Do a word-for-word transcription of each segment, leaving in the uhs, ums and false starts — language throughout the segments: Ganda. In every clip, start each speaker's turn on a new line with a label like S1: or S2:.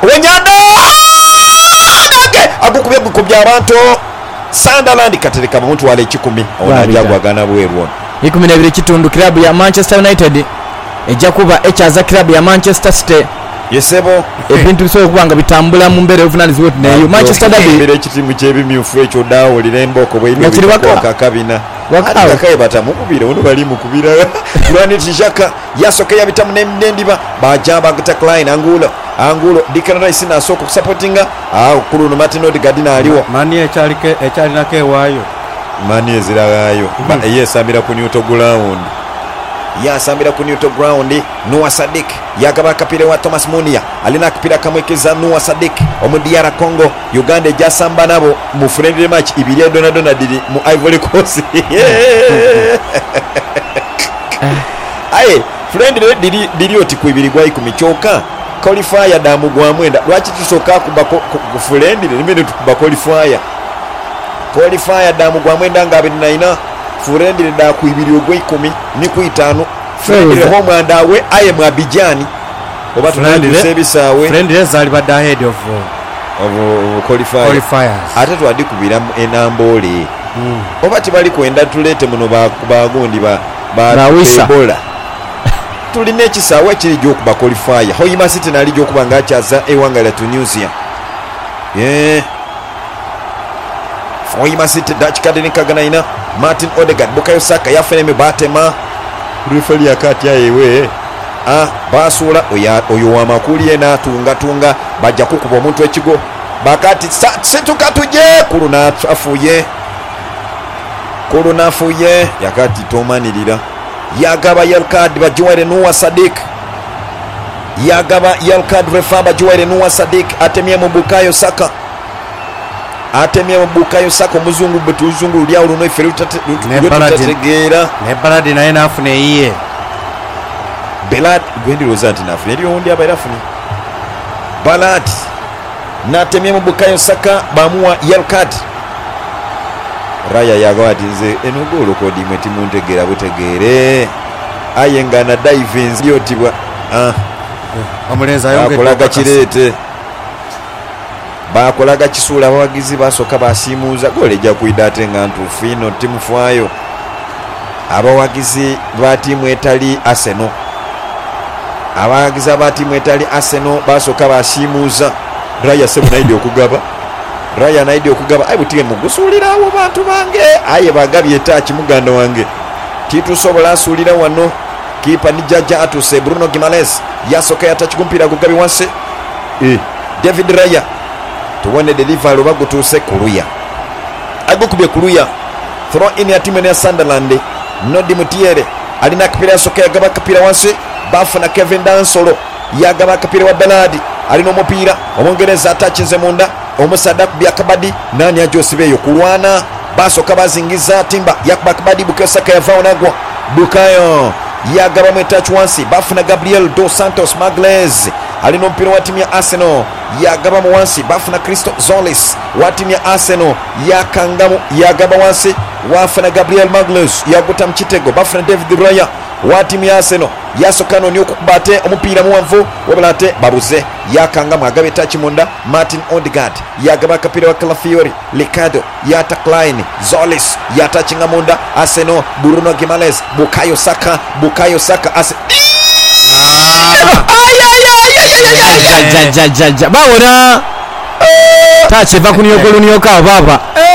S1: Wenyanda agukubye gukubya abantu Sunderland katereka omuntu wale kikumi onajagwa gana bwerwo
S2: ikumi na bibiri kitundu club ya Manchester United ejja kuba echaza club ya Manchester City
S1: yesebo
S2: ebintu bisobola kubanga bitambula mu mbere ovunanizi wote nayo Manchester derby
S1: mbere ekitimu ky'ebimyufu ekyo dawo lirembo ko bwine bikoka kabina akaye batamukubira ono bali mukubira Granit Xhaka yasoka yabitamu n'endiba bajaba gata Klein Angulo Angulo Declan Rice na soko supportinga ah kuluno Martin Odegaard na aliwo
S3: mani echalike echalinake ewayo
S1: mani eziragayo ba yesambira ku Newton ground yasambira ku Newton ground Noah Sadik yagaba kapire wa Thomas Munia alina kapira kamwekeza Noah Sadik omudiara Congo Uganda ejasamba nabo mu friendly match ibiri dona dona diri mu Ivory Coast aye friendly diri diri oti ku ibiri gwa ikumi choka qualifier damu gwa mwenda lwachi tusoka kuba ku friendly nimene tukuba qualifier qualifier damu gwa mwenda nga abiri na ina friendly da ku ibiri gwa ikumi ni ku itano friendly ho mwanda we aye mu Abidjan oba tunandi sebisawe
S3: friendly zali bada ahead of
S1: of qualifier
S3: qualifiers
S1: atatu adi kubira enambole mm. oba tibali kwenda tulete muno ba bagundi ba ba Ebola tuline kisawe kiri jo kuba qualifier Hoima City nali jo kuba ngachaza ewanga la Tunisia yeah Hoima City Dutch card ni kagana ina Martin Odegaard Bukayo Saka yafene batema referee yakati yayewe ah basula oya oyo wa makuli ena tunga tunga bajja kukuba omuntu ekigo bakati setuka tuje kuluna afuye kuluna afuye yakati tomanirira yagaba yellow card bajuwere Noah Sadik yagaba yellow card refa bajuwere Noah Sadik atemye mu Bukayo Saka atemye mu Bukayo Saka muzungu betuzungu lya uluno ifere tutategera
S3: ne baladi naye nafune iye
S1: Belad gwendi rozanti nafune lyo ndi abayafune Balad natemye mu Bukayo Saka bamuwa yellow card Raya yagawati nze enogolo kodi mweti muntegera butegere ayengana divings yotibwa ah
S3: amulenza yonge
S1: akolaga kirete bakolaga kisula abagizi basoka basimuza goleja kuidate ngantu fino timu fwayo abawagizi ba timu etali Arsenal abagizi ba timu etali Arsenal basoka basimuza Raya sebu naidi okugaba Raya naidi okugaba ayi butige mugusulira abo bantu bange aye bagabye tachi muganda wange titu sobola asulira wano kipa ni jaja atuse Bruno Guimaraes yasoka yatachi kumpira kugabi wanse eh David Raya tuone delivery bagutuse kuruya agukubye kuruya throw in ya timu ya Sunderland Nodi Mutiere alina kapira soka yagaba kapira wanse bafuna Kevin Dansolo yagaba kapira wa Beladi alina omupira omongereza atachinze munda omusada kubya kabadi nani ajosibeyo kulwana basoka bazingiza timba yakuba kabadi Bukayo Saka yavao nagwa Bukayo yagaba mwetachu wansi bafuna Gabriel dos Santos Magalhaes alino mpira wa timu ya Arsenal yagaba wansi bafuna Christo Zolis wa timu ya Arsenal yakangamu yagaba wansi wafuna Gabriel Magalhaes yaguta mchitego bafuna David Raya wa timu ya Arsenal yasokano ni okubate omupira muwanvu wabulate babuze yakangamu agabe tachi munda Martin Odegaard yagaba kapira wa Calafiori Ricardo yata Klein Zolis yata chinga munda Arsenal Bruno Guimaraes Bukayo Saka Bukayo Saka ase
S2: jajajaja bawona tachi vakuniyo koluniyo ka baba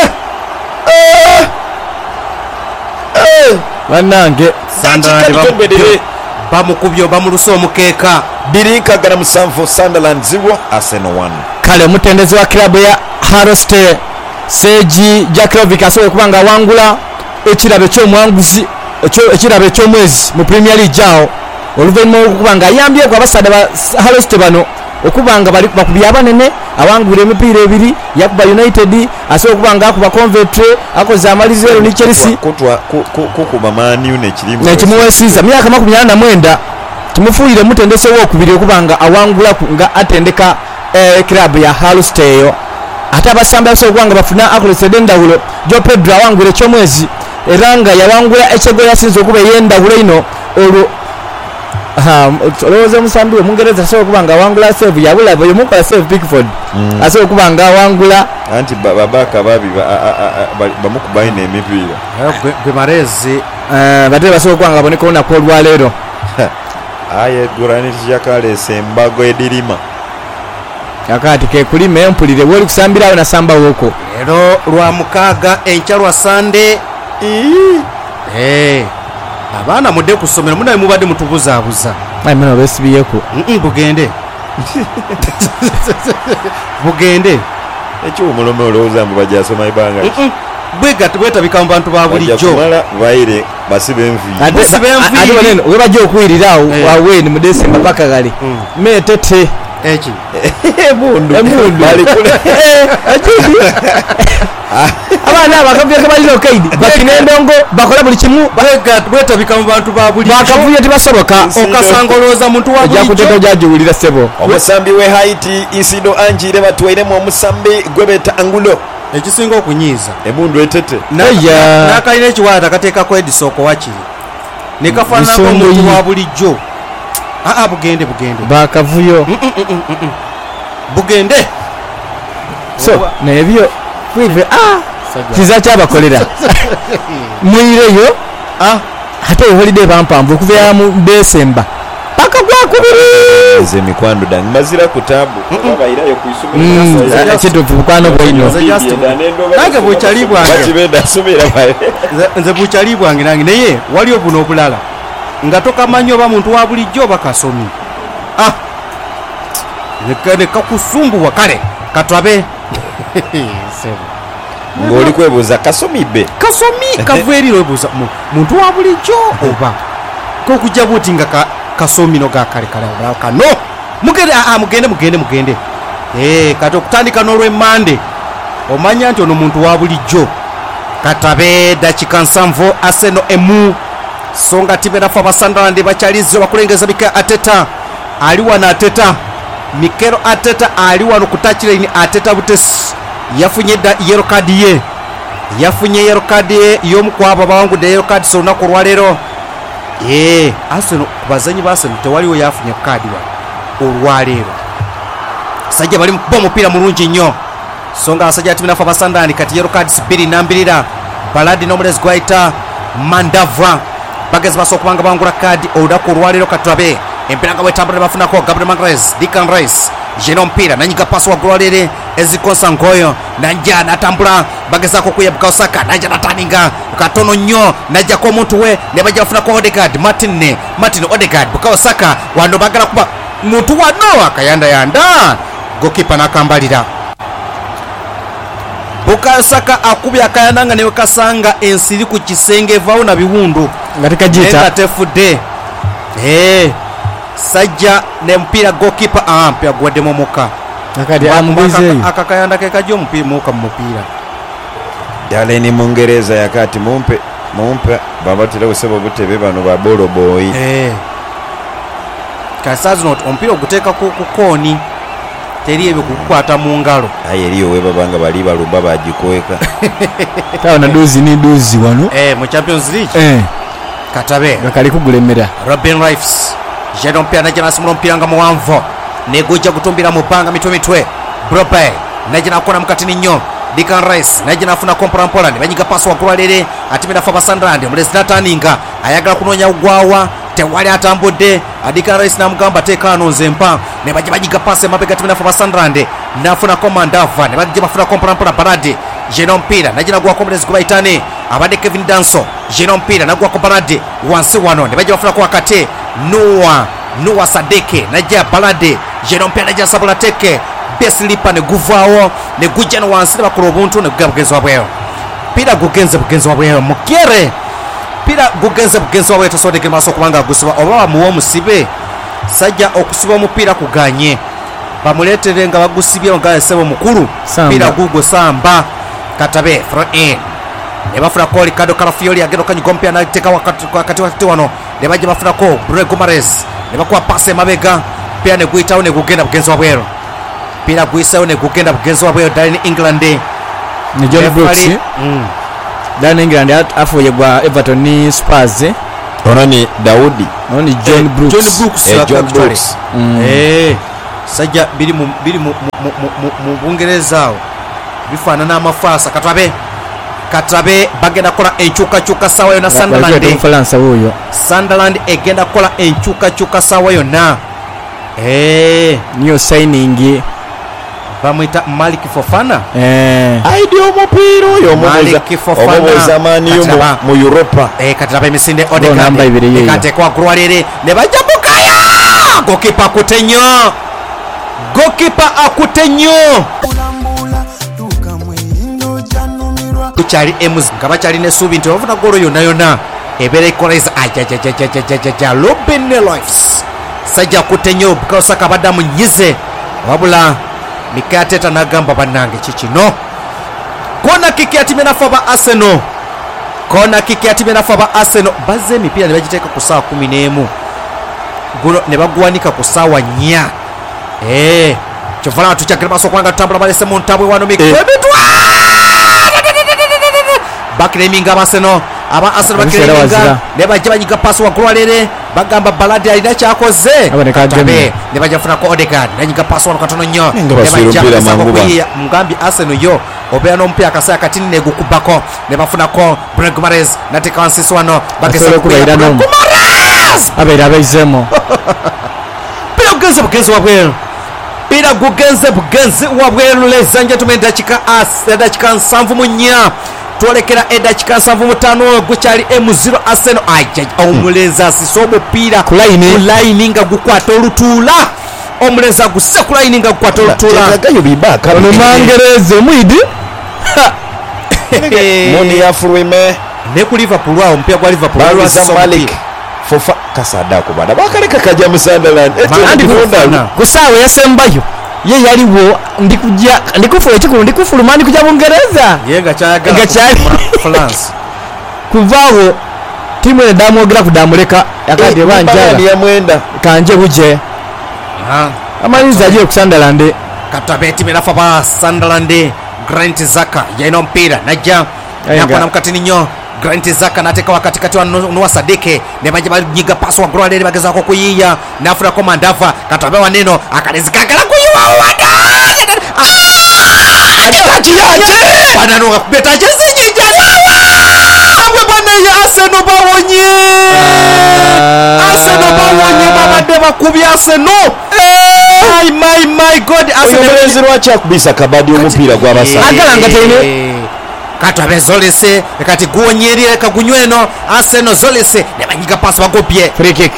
S2: banange
S3: Sunderland bamukubyo bamuluso omukeka
S1: birika gara musanvu Sunderland zero Arsenal one
S2: kale mutendezi wa club ya Harroste Seji Jakrovic asoboye kubanga wangula ekirabe kyo mwanguzi ekirabe kyo mwezi mu Premier League jao oluvanyuma okubanga yambye kwa basada ba Harroste bano okubanga bali bakubya abanene awangule emipira ebiri yakuba United asoboye kubanga akuba Coventry akoze amalizero ni Chelsea
S1: kutwa kukuba Man U ne kirimu
S2: ne kimuwesiza myaka makumi na mwenda tumufuire mutendese wo kubiri okubanga awangula nga atendeka eh, club ya Harroste yo ate basamba asoboye kubanga bafuna akolese dendawulo Jo Pedro awangule kyomwezi eranga yawangula ekego yasinze okuba yendawulo ino olwo olowooza omusambi omungereza asobola okuba nga awangula save yabula bwe mukola save Pickford asobola okuba nga awangula
S1: anti babaka babi bamukubaina emipiira
S3: gwe marezi
S2: bate basobola okuba nga baboneka olunaku olwaleero
S1: aye Granit Xhaka aleese embago edirima
S2: kakati kekulime mpulire woli kusambirawo nasamba woko
S3: leero lwa mukaaga enkya lwa sande abaana mudde ku ssomero munaye mubadde mutubuzaabuza
S2: amena obesibiyeko
S3: bugende bugende
S1: ekyomulome olowooza mbu bajasoma ibanga
S3: bwetabika mu bantu ba bulijjo
S1: baire basibe
S2: enviiri we bajja okwirirawo waweni mu Desemba paka kale metete
S3: eki
S1: emundu
S2: abaana abakavuyo kebalina okaidi bakina endongo bakola buli kimu
S3: bwetabika mu bantu ba bulijjo
S2: bakavuyo tebasoboka
S3: okasanga olowooza muntu wa bulijjo
S2: ojajiwulira sebo
S1: omusambi we Haiti Isido Angire batwairemu omusambi gwe beta Angulo
S3: ekisinga okunyiiza
S1: emundu etete
S3: nakalina ekiwaata kateekako edisoko wakiri nekafaananako omuntu wa bulijjo aa bugende bugende
S2: bakavuyo
S3: bugende
S2: so nebyo kwive kiza kyabakolera mwireyo ate holiday bampanvu okuva mu Desemba paka gwakubiri
S1: nze mikwando dange mazira ku tabu babayirayo ku isomero
S2: kituufu bukwano bwino
S3: nange bukyali bwange
S1: bakibenda asomera bae
S3: nze bukyali bwange nange naye waliyo buno obulala nga tokamanyi oba muntu wa bulijjo oba kasomi nekakusumbuwa kale katwabe
S1: ng'oli kwebuuza kasomi be
S3: kasomi kaveeriro webuuza muntu wa bulijjo oba kokujja buti nga kasomi no gakalekale kano mugende mugende mugende mugende kati okutandika n'olwemmande omanya nti ono muntu wa bulijjo katabe dakika nsanvu Arsenal emu so nga tibenafu abasandalandi bakyalizira bakulengeza Mikel Arteta ali wano Arteta Mikel Arteta ali wano ku touchline Arteta butesi yafunye yellow card ye yafunye yellow card ye y'omukwabo bawangudde yellow card so lunaku olwaleero ee Arsenal bazanyi ba Arsenal tewaliwo yafunye kadi wa olwaleero sajja bali mukuba omupiira mulungi nnyo so nga abasajja tibenafu abasandalandi kati yellow cards bbiri nambirira Baladi n'omulezi gwayita Mandava bagezi basobola okubanga bangula kadi olunaku olwaleero katulabe empira nga bwetambula ne bafunako Gabriel Magalhaes Declan Rice jeno omupiira nanyiga paasi waggulu waleere ezikonsa ngoyo nanja natambula bagezaako okuyebuka Osaka nanja nataninga katono nnyo najjako omuntu we ne bajja bafunako Odegaard Martin ne Martin Odegaard buka Osaka wano bagala kuba muntu wano akayandayanda gokipa nakambalira buka Osaka akubya akayanda nga newe kasanga ensiri ku kisenge evaawo na biwundu
S2: nga tekagiyita
S3: tefudde ee sajja ne mpira gokipa ah mpira gwaddemu omukka
S2: akati amubizeeyo
S3: akakayanda ke kajja omupiira muka mu mupiira
S1: Daleni Mungereza yakati mumpe mumpe babatira kusaba butebe bano ba bolo boy
S3: eh kasazi not omupiira oguteeka ku kukoni teri ebyo kukwata mu ngalo
S1: aye eriyo we babanga bali baluba bagikweka
S2: tawo na dozi ni dozi wano
S3: eh mu Champions League
S2: eh
S3: katabe
S2: bakali kugulemera
S3: Robin Rives Jadon Pia najana simulo mpira nga muwanvo neguja kutumbira mupanga mitwe mitwe Brope najana akona mukatini nnyo Declan Rice najana afuna kompora mpola ne banyiga pass wa kulwalere atimira fa Sunderland mulezi nataninga ayagala kunonya ugwawa tewali atambudde Declan Rice namugamba teeka anonze mpa ne bajja banyiga pass mabega atimira fa Sunderland nafuna komandava ne bajja bafuna kompora mpola Barade jeno mpira najana gwa komulezi kubaitane abade Kevin Danso jeno mpira nagwa ko Barade wansi wano ne bajja bafuna kwa kate Noah Noah Sadeke najja Balade jeno mpira najja Sabula Teke besilipa ne guvaawo ne gujja no wansi ne bakola obuntu ne gugabugenzwa bweyo pira gugenze bugenzwa bweyo mukere pira gugenze bugenzwa bweyo tosodeke maso kubanga gusiba oba muwo musibe sajja okusiba omupira kuganye bamuletere nga bagusibye nga sebo mukuru pira gugo samba katabe throw in ne bafuna ko Ricardo Carafiori agero kanyigo mpya na teka wakati wakati wakati wano ne bajja bafuna ko Bruno Gomes ne bakwa passe mabega pia ne guitawo ne gugenda bugenzwa bweyo pira guisawo ne gugenda bugenzwa bweyo dali England
S2: ni John Brooks mm. dali England afuye gwa Everton ni Spurs
S1: onani Daudi
S2: onani John Brooks
S3: John Brooks
S1: Eh, John
S3: actually.
S1: Brooks.
S3: eh sajja biri mu biri mu mu- mu- mu- mu Bungereza awo bifaanana amafaasa katabe katabe bagenda kola enkyukakyuka sawa yonna Sunderland
S2: Omufalansa wuyo
S3: Sunderland egenda kola enkyukakyuka sawa yonna eh
S2: new signing
S3: bamwita Malik Fofana
S2: eh
S1: aidi omupiira oyo
S3: Malik Fofana.
S1: omubuuza maaniyo
S3: Kataba.
S1: mu Europa
S3: eh kataba emisinde
S2: Bo namba ibiri yeyo.
S3: ekatekwa gulwalere ne bajja bukaya gokipa akutenyo gokipa akutenyo kukyali emus nga bakyalina essuubi nti bafuna golo yonna yonna ebeera ekoleza ajajajajajajaja Ruben Neves sajja akutenyo bukasaka badda munyize wabula Mikel Teta n'agamba bannange kikino kona kiki yatimye nafa ba Arsenal kona kiki yatimye nafa ba Arsenal bazze emipiira ne bagiteeka ku ssaawa kumi n'emu guno ne baguwanika ku ssaawa nnya eh kyovana tukyagira maaso kubanga tutambula balese mu ntabwe wano mikwemitwa bakireminga abaseno aba Arsenal bakireminga ne bajja banyiga paasi waggulu walere bagamba Baladi alina kyakoze
S2: Aboneka
S3: Katabe ne bajja funako Odegaard nanyiga paasi wano katono nnyo
S1: Nga basuula omupiira manguba.
S3: mugambi Arsenal yo obeera n'omupiira akaseera katini negukubako ne bafunako Bruno Guimaraes nateeka wansi wano bageza
S2: Asobola okubeera n'omu.
S3: Guimaraes
S2: abeera abaizemo
S3: pira gugenze bugenzi wabweru pira gugenze bugenzi wabweru ladies and gentlemen dakika as dakika nsanvu mu nnya twolekera edakika nsanvu mu ttaano gukyali emu zero Arsenal ajja omulenzi asise omupiira
S2: Ku line.
S3: ku line nga gukwata olutuula omulenzi aguse ku line nga gukwata olutuula
S1: tekagayo bibaka
S2: ono mangereza omwidi
S1: muni yafulwime
S3: ne ku Liverpool awo omupiira gwa Liverpool
S1: baluza Malik fofa kasada kubada bakaleka kajja mu Sunderland
S3: Malik Fofana.
S2: ku ssaawa eyasembayo ye yaliwo ndikujja ndikufula ekikulu ndikufuluma ndikujja Bungereza
S3: ye nga kyayagala
S2: Nga kyali.
S3: ku France
S2: kuvaawo tiimu ene damwogera ku damuleka yakati ebanjala
S1: ya mwenda
S2: kanje buje
S3: Ah,
S2: amaliriza agiye ku Sunderland
S3: Katabe timira fa ba Sunderland Grant Xhaka yalina omupiira najja
S2: Ayenga.
S3: nakwana mukatini nnyo Grant Xhaka nateeka wakati kati wa Noah Sadike ne bajja banyiga paasi waggulu walere bagezaako kuyiiya nafunako Mandava Katabe waneno akalezi kagala kuyiwa wada bananoga kubeta jezinyijalawe banaye Arsenal bawonye Arsenal bawonye babadde bakubye Arsenal my my my god
S1: omulenzi lwaki akubisa kabadi omupiira gw'abasajja
S2: Agala nga teine.
S3: Katabe zolese kati guwonyerire kagunyweno Arsenal zolese ne banyiga paasi bagopye
S2: free kick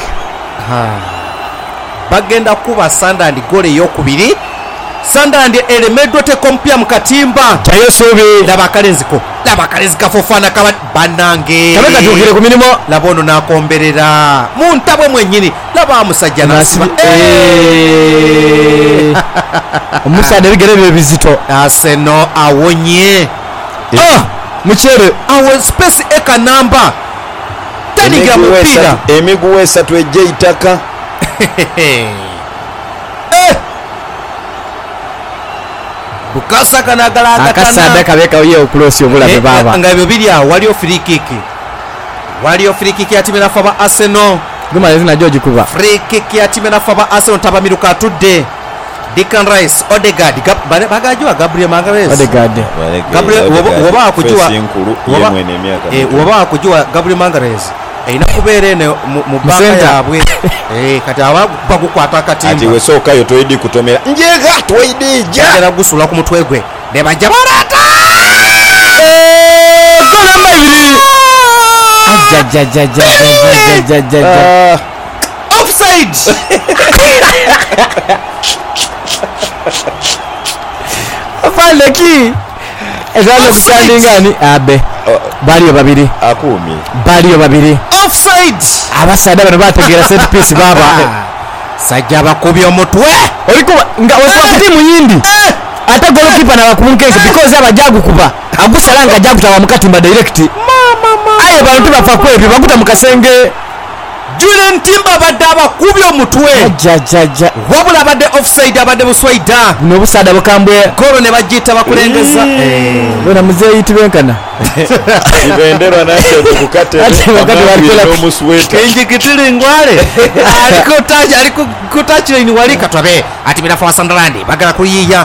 S3: bagenda kuba Sunderland gole eyokubiri Sunderland elemeddwa teka omupya mu katimba
S2: tayo suubi
S3: laba akalenziko laba akalezi kafofana kaba bannange
S2: kabe katuukire ku mirimu
S3: laba ono nakomberera mu ntabwe mwennyini laba omusajja nasiba
S2: omusaadde ebigere bye bizito
S3: Arsenal awonye
S2: Ah, mukyere
S3: awo space ekanamba tanigira mupiira
S1: emiguwa esatu ejja eitaka
S3: bukasa kanagala
S2: akasaada
S3: agatana
S2: kabe kaye okulosi obulabe baba
S3: nga ebyo biri awo waliyo free kick waliyo free kick yatimira fa ba Arsenal
S2: gumalezi najjo ogikuba
S3: free kick yatimira fa ba Arsenal tabamiruka atudde Declan Rice Odegaard Gab- bane- bagajiwa Gabriel Magalhaes
S2: Odegaard
S3: Gabriel woba- woba akujiwa woba-
S1: yemwene emyaka
S3: eh, woba akujiwa Gabriel Magalhaes erina kubeera eno mu- mu banka
S2: center.
S3: yaabwe Eh, kati aba bagukwata
S1: ati
S3: akatimba
S1: wesookayo toyidi kutomera njega toyidi ja
S3: agera gusula ku mutwe gwe ne bajja balata
S2: golamba ibiri ajajajajajajajajaja
S1: Ah,
S3: offside
S2: afandeki ezaza kutandingani abe baliyo babiri
S1: akuumi
S2: baliyo babiri
S3: offside
S2: abasaada bano bategeera set piece baba
S3: sajja bakubye omutwe
S2: olikuba nga okuba tiimu yindi ate golokipa nabakumunkeke because abajja gukuba agusala nga ajja kutawa mukatimba direct aye bantu bafa kwebyo baguta mu kasenge
S3: Julian Timber abadde abakubi omutwe
S2: jajaja
S3: wabula abadde offside abadde buswaida
S2: n'obusaada bukambwe
S3: golo ne bagiyita bakulengeza
S2: bona muzeeyitibwenkana
S1: ibenderwa naseokukatenomusweta
S3: enjigitiringwale aliko taji aliko kutachireni wali katwabe ati mirafa wa Sunderland bagala kuyiya